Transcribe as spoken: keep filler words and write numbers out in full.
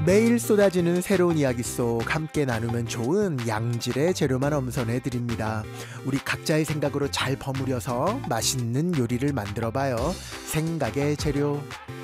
매일 쏟아지는 새로운 이야기 속 함께 나누면 좋은 양질의 재료만 엄선해 드립니다. 우리 각자의 생각으로 잘 버무려서 맛있는 요리를 만들어 봐요. 생각의 재료.